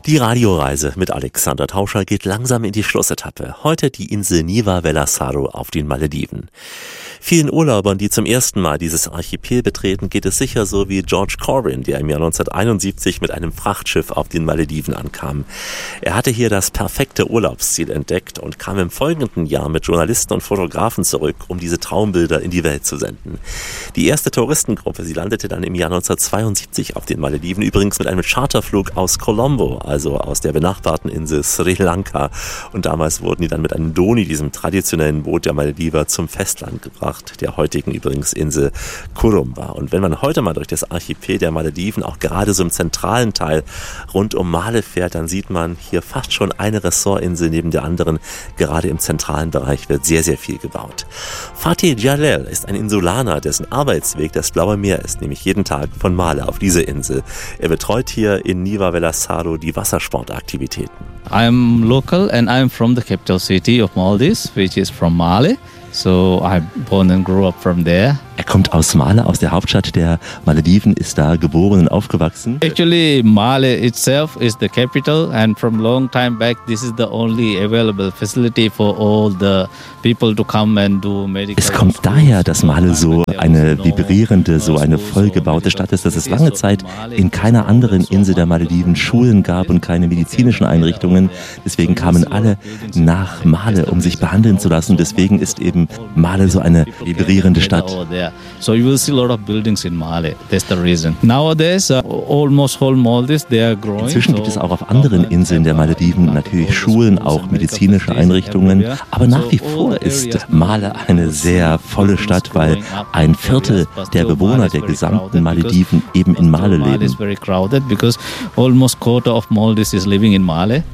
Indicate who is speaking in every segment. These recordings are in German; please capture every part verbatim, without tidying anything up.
Speaker 1: Die Radioreise mit Alexander Tauscher geht langsam in die Schlussetappe. Heute die Insel Niva Velasaro auf den Malediven. Vielen Urlaubern, die zum ersten Mal dieses Archipel betreten, geht es sicher so wie George Corbin, der im Jahr neunzehnhunderteinundsiebzig mit einem Frachtschiff auf den Malediven ankam. Er hatte hier das perfekte Urlaubsziel entdeckt und kam im folgenden Jahr mit Journalisten und Fotografen zurück, um diese Traumbilder in die Welt zu senden. Die erste Touristengruppe, sie landete dann im Jahr neunzehnhundertzweiundsiebzig auf den Malediven, übrigens mit einem Charterflug aus Colombo, also aus der benachbarten Insel Sri Lanka. Und damals wurden die dann mit einem Doni, diesem traditionellen Boot der Malediver, zum Festland gebracht, der heutigen übrigens Insel Kurumba. Und wenn man heute mal durch das Archipel der Malediven, auch gerade so im zentralen Teil rund um Male fährt, dann sieht man hier fast schon eine Ressortinsel neben der anderen. Gerade im zentralen Bereich wird sehr, sehr viel gebaut. Fatih Jalel ist ein Insulaner, dessen Arbeitsweg das Blaue Meer ist, nämlich jeden Tag von Male auf diese Insel. Er betreut hier in Niva Velasaro die Wassersportaktivitäten.
Speaker 2: I'm local and I'm from the capital city of Maldives, which is from Male. So I born and grew up from there.
Speaker 1: Er kommt aus Male, aus der Hauptstadt der Malediven, ist da geboren und aufgewachsen.
Speaker 2: Actually, Male itself is the capital, and from long time back, this is the only available facility for all the people to come and do medical.
Speaker 1: Es kommt daher, dass Male so eine vibrierende, so eine vollgebaute Stadt ist, dass es lange Zeit in keiner anderen Insel der Malediven Schulen gab und keine medizinischen Einrichtungen. Deswegen kamen alle nach Male, um sich behandeln zu lassen. Deswegen ist eben Male so eine vibrierende Stadt.
Speaker 2: So you will see a lot of buildings in Male. That's the reason. Nowadays, uh, almost whole Maldives, they are growing.
Speaker 1: Inzwischen gibt es auch auf anderen Inseln der Malediven natürlich Schulen, auch medizinische Einrichtungen. Aber nach wie vor ist Male eine sehr volle Stadt, weil ein Viertel der Bewohner der gesamten Malediven eben in Male leben.
Speaker 2: Male is very crowded because almost quarter of Maldives is living in Male.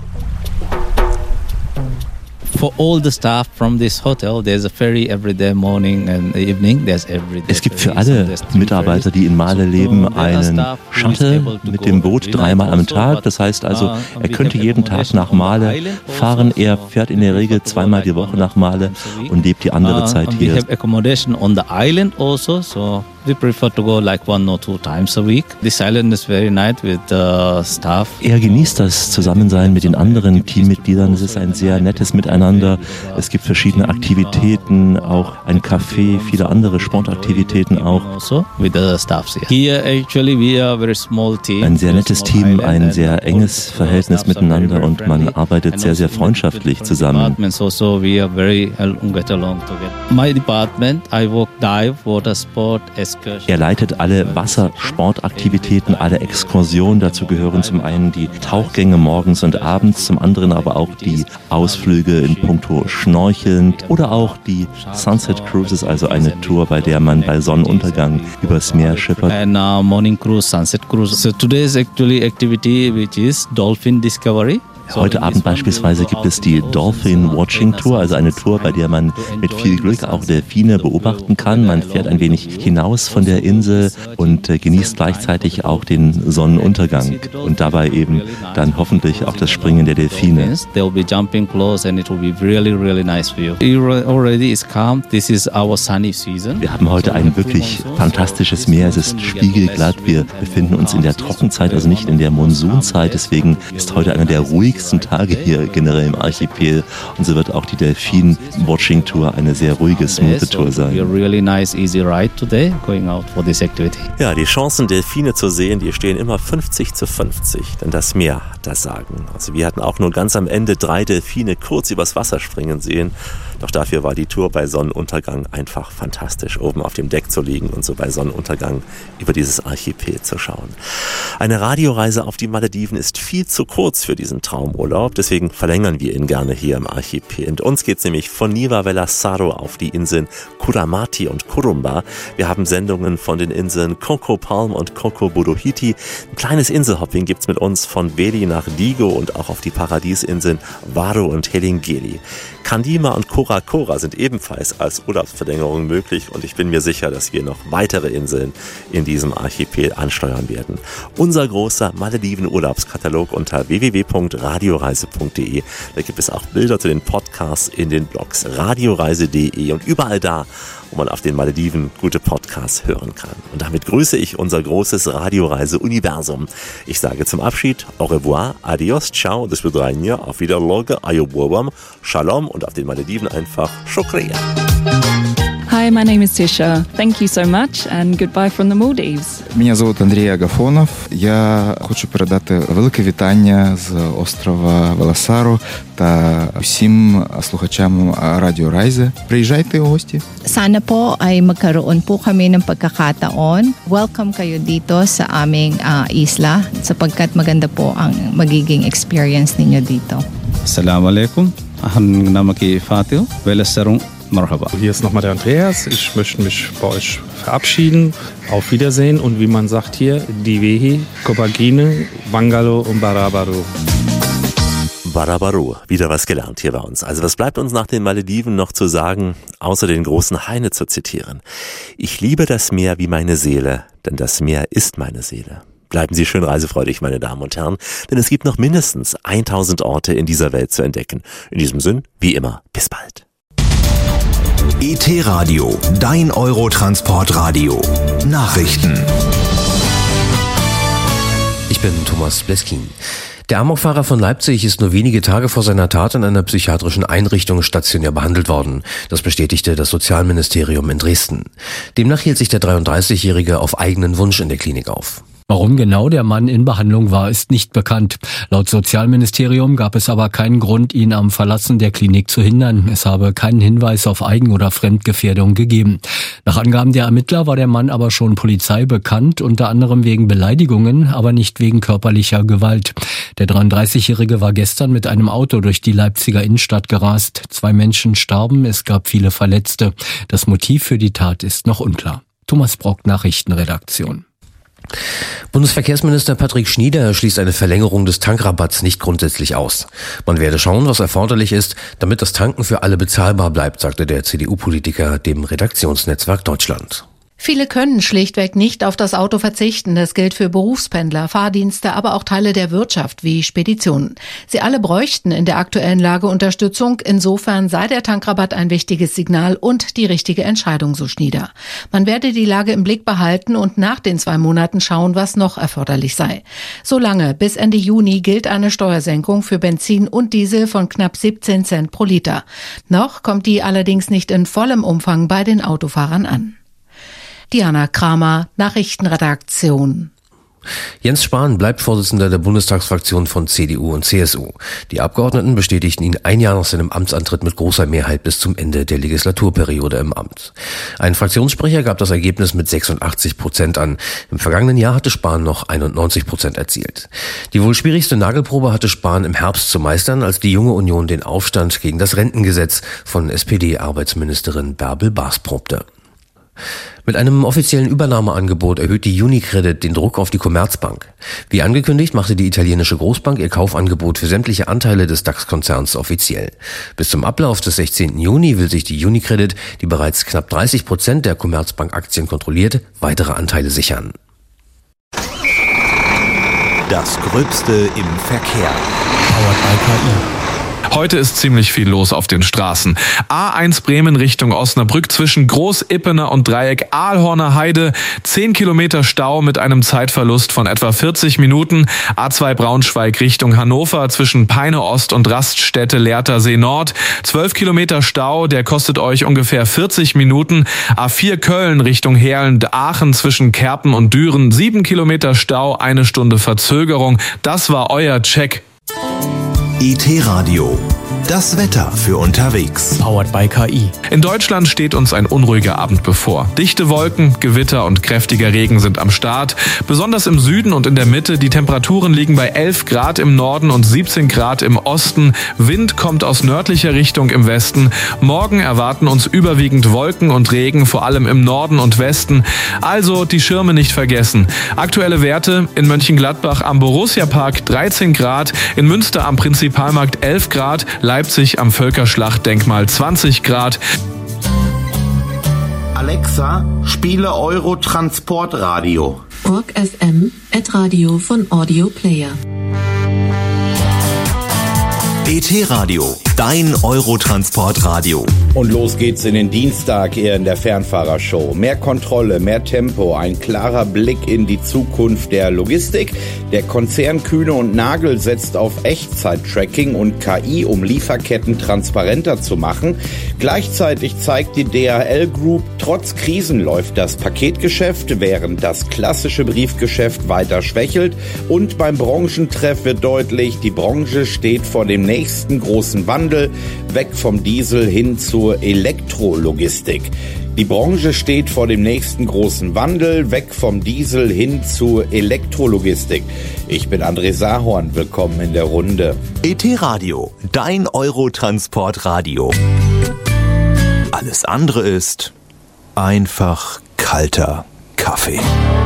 Speaker 2: For all the staff from this hotel, there's a ferry every day, morning and evening. There's every day.
Speaker 1: Es gibt für alle Mitarbeiter, die in Male leben, einen Shuttle mit dem Boot dreimal am Tag. Das heißt also, er könnte jeden Tag nach Male fahren. Er fährt in der Regel zweimal die Woche nach Male und lebt die andere Zeit hier.
Speaker 2: We have accommodation on the island also, so we prefer to go like one or two times a week. This island is very nice with the staff.
Speaker 1: Er genießt das Zusammensein mit den anderen Teammitgliedern. Es ist ein sehr nettes Miteinander. Es gibt verschiedene Aktivitäten, auch ein Café, viele andere Sportaktivitäten auch. Ein sehr nettes Team, ein sehr enges Verhältnis miteinander und man arbeitet sehr, sehr freundschaftlich zusammen. Er leitet alle Wassersportaktivitäten, alle Exkursionen. Dazu gehören zum einen die Tauchgänge morgens und abends, zum anderen aber auch die Ausflüge in puncto Schnorcheln oder auch die Sunset Cruises, also eine Tour, bei der man bei Sonnenuntergang übers Meer schippert.
Speaker 2: And uh, morning cruise, sunset cruise. So today's actually activity which is dolphin discovery.
Speaker 1: Heute Abend beispielsweise gibt es die Dolphin Watching Tour, also eine Tour, bei der man mit viel Glück auch Delfine beobachten kann. Man fährt ein wenig hinaus von der Insel und äh, genießt gleichzeitig auch den Sonnenuntergang und dabei eben dann hoffentlich auch das Springen der Delfine.
Speaker 2: They'll be jumping close and it will be really, really nice view. Already is calm. This is our sunny season.
Speaker 1: Wir haben heute ein wirklich fantastisches Meer. Es ist spiegelglatt. Wir befinden uns in der Trockenzeit, also nicht in der Monsunzeit. Deswegen ist heute einer der ruhigsten Tage hier generell im Archipel und so wird auch die Delfin-Watching-Tour eine sehr ruhige, smooth Tour sein. Ja, die Chancen, Delfine zu sehen, die stehen immer fünfzig zu fünfzig, denn das Meer hat das Sagen. Also wir hatten auch nur ganz am Ende drei Delfine kurz übers Wasser springen sehen, doch dafür war die Tour bei Sonnenuntergang einfach fantastisch, oben auf dem Deck zu liegen und so bei Sonnenuntergang über dieses Archipel zu schauen. Eine Radioreise auf die Malediven ist viel zu kurz für diesen Traumurlaub, deswegen verlängern wir ihn gerne hier im Archipel. Und uns geht's nämlich von Niva Velasaro auf die Inseln Kuramati und Kurumba. Wir haben Sendungen von den Inseln Coco Palm und Coco Budohiti. Ein kleines Inselhopping gibt's mit uns von Veli nach Digo und auch auf die Paradiesinseln Varo und Helingeli. Kandima und Kora Kora sind ebenfalls als Urlaubsverlängerung möglich und ich bin mir sicher, dass wir noch weitere Inseln in diesem Archipel ansteuern werden. Unser großer Malediven-Urlaubskatalog unter w w w punkt radioreise punkt d e. Da gibt es auch Bilder zu den Podcasts in den Blogs radioreise punkt d e und überall da, wo man auf den Malediven gute Podcasts hören kann. Und damit grüße ich unser großes Radioreise-Universum. Ich sage zum Abschied au revoir, adios, ciao, do svidania, auf Wiedersehen, ayobowam, shalom und auf den Malediven einfach shukriya.
Speaker 3: Hi, my name is Tisha. Thank you so much and goodbye from the Maldives.
Speaker 4: Мене звуть Андрій Агафонов. Я хочу передати велике вітання з острова Веласару та всім слухачам Радіо Райзе. Приїжджайте у гості.
Speaker 5: Sana po ay magkaroon po kami ng pagkakataon. Welcome kayo dito sa aming uh, isla sapagkat maganda po ang magiging experience ninyo dito.
Speaker 2: Assalamu alaikum. Ahan namaki Fatil. Velasarung. Marhaba.
Speaker 6: Hier ist nochmal der Andreas. Ich möchte mich bei euch verabschieden. Auf Wiedersehen und wie man sagt hier, Divehi, Kopagine, Bangalo und Barabaru.
Speaker 1: Barabaru, wieder was gelernt hier bei uns. Also was bleibt uns nach den Malediven noch zu sagen, außer den großen Heine zu zitieren? Ich liebe das Meer wie meine Seele, denn das Meer ist meine Seele. Bleiben Sie schön reisefreudig, meine Damen und Herren, denn es gibt noch mindestens tausend Orte in dieser Welt zu entdecken. In diesem Sinn, wie immer, bis bald.
Speaker 7: E T Radio, dein Eurotransportradio. Nachrichten.
Speaker 8: Ich bin Thomas Bleskin. Der Amokfahrer von Leipzig ist nur wenige Tage vor seiner Tat in einer psychiatrischen Einrichtung stationär behandelt worden. Das bestätigte das Sozialministerium in Dresden. Demnach hielt sich der dreiunddreißigjährige auf eigenen Wunsch in der Klinik auf.
Speaker 9: Warum genau der Mann in Behandlung war, ist nicht bekannt. Laut Sozialministerium gab es aber keinen Grund, ihn am Verlassen der Klinik zu hindern. Es habe keinen Hinweis auf Eigen- oder Fremdgefährdung gegeben. Nach Angaben der Ermittler war der Mann aber schon Polizei bekannt, unter anderem wegen Beleidigungen, aber nicht wegen körperlicher Gewalt. Der dreiunddreißigjährige war gestern mit einem Auto durch die Leipziger Innenstadt gerast. Zwei Menschen starben, es gab viele Verletzte. Das Motiv für die Tat ist noch unklar. Thomas Brock, Nachrichtenredaktion.
Speaker 8: Bundesverkehrsminister Patrick Schnieder schließt eine Verlängerung des Tankrabatts nicht grundsätzlich aus. Man werde schauen, was erforderlich ist, damit das Tanken für alle bezahlbar bleibt, sagte der C D U-Politiker dem Redaktionsnetzwerk Deutschland.
Speaker 10: Viele können schlichtweg nicht auf das Auto verzichten. Das gilt für Berufspendler, Fahrdienste, aber auch Teile der Wirtschaft wie Speditionen. Sie alle bräuchten in der aktuellen Lage Unterstützung. Insofern sei der Tankrabatt ein wichtiges Signal und die richtige Entscheidung, so Schnieder. Man werde die Lage im Blick behalten und nach den zwei Monaten schauen, was noch erforderlich sei. Solange bis Ende Juni gilt eine Steuersenkung für Benzin und Diesel von knapp siebzehn Cent pro Liter. Noch kommt die allerdings nicht in vollem Umfang bei den Autofahrern an. Diana Kramer, Nachrichtenredaktion.
Speaker 8: Jens Spahn bleibt Vorsitzender der Bundestagsfraktion von C D U und C S U. Die Abgeordneten bestätigten ihn ein Jahr nach seinem Amtsantritt mit großer Mehrheit bis zum Ende der Legislaturperiode im Amt. Ein Fraktionssprecher gab das Ergebnis mit sechsundachtzig Prozent an. Im vergangenen Jahr hatte Spahn noch einundneunzig Prozent erzielt. Die wohl schwierigste Nagelprobe hatte Spahn im Herbst zu meistern, als die Junge Union den Aufstand gegen das Rentengesetz von S P D-Arbeitsministerin Bärbel Baas probte. Mit einem offiziellen Übernahmeangebot erhöht die UniCredit den Druck auf die Commerzbank. Wie angekündigt, machte die italienische Großbank ihr Kaufangebot für sämtliche Anteile des DAX-Konzerns offiziell. Bis zum Ablauf des sechzehnten Juni will sich die UniCredit, die bereits knapp dreißig Prozent der Commerzbank-Aktien kontrolliert, weitere Anteile sichern.
Speaker 7: Das Gröbste im Verkehr.
Speaker 11: Powered by K I. Heute ist ziemlich viel los auf den Straßen. A eins Bremen Richtung Osnabrück zwischen Groß-Ippener und Dreieck Aalhorner Heide. zehn Kilometer Stau mit einem Zeitverlust von etwa vierzig Minuten. A zwei Braunschweig Richtung Hannover zwischen Peine Ost und Raststätte Lehrtersee Nord. zwölf Kilometer Stau, der kostet euch ungefähr vierzig Minuten. A vier Köln Richtung Heerlen-Aachen zwischen Kerpen und Düren. sieben Kilometer Stau, eine Stunde Verzögerung. Das war euer Check.
Speaker 7: E T Radio. Das Wetter für unterwegs.
Speaker 11: Powered by K I. In Deutschland steht uns ein unruhiger Abend bevor. Dichte Wolken, Gewitter und kräftiger Regen sind am Start. Besonders im Süden und in der Mitte. Die Temperaturen liegen bei elf Grad im Norden und siebzehn Grad im Osten. Wind kommt aus nördlicher Richtung im Westen. Morgen erwarten uns überwiegend Wolken und Regen, vor allem im Norden und Westen. Also die Schirme nicht vergessen. Aktuelle Werte: in Mönchengladbach am Borussia-Park dreizehn Grad, in Münster am Prinzipalmarkt elf Grad, Leipzig am Völkerschlachtdenkmal zwanzig Grad.
Speaker 12: Alexa, spiele Eurotransportradio.
Speaker 13: Org F M, Ad-Radio von Audio Player.
Speaker 7: E T Radio. dein Eurotransportradio.
Speaker 12: Und los geht's in den Dienstag hier in der Fernfahrershow. Mehr Kontrolle, mehr Tempo, ein klarer Blick in die Zukunft der Logistik. Der Konzern Kühne und Nagel setzt auf Echtzeit-Tracking und K I, um Lieferketten transparenter zu machen. Gleichzeitig zeigt die D H L Group, trotz Krisen läuft das Paketgeschäft, während das klassische Briefgeschäft weiter schwächelt. Und beim Branchentreff wird deutlich, die Branche steht vor dem nächsten großen Wandel, weg vom Diesel hin zur Elektrologistik. Die Branche steht vor dem nächsten großen Wandel, weg vom Diesel hin zur Elektrologistik. Ich bin André Sahorn, willkommen in der Runde.
Speaker 7: E T-Radio, dein Eurotransportradio. Alles andere ist einfach kalter Kaffee.